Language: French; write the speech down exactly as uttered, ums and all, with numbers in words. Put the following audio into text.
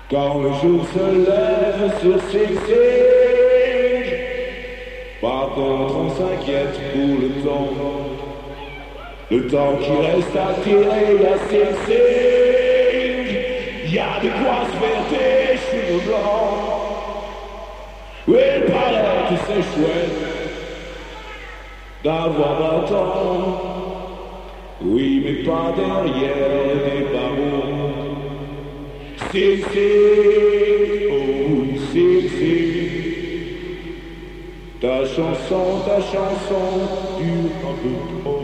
Quand le jour se lève sur ses sièges, par contre on s'inquiète pour le temps, le temps qui reste à tirer à ses sièges. Y a de quoi se faire des cheveux blancs. Oui, il paraît que c'est chouette d'avoir vingt ans. Oui, mais pas derrière des barreaux. Si, si, oh oui, si, si. Ta chanson, ta chanson dure un peu trop.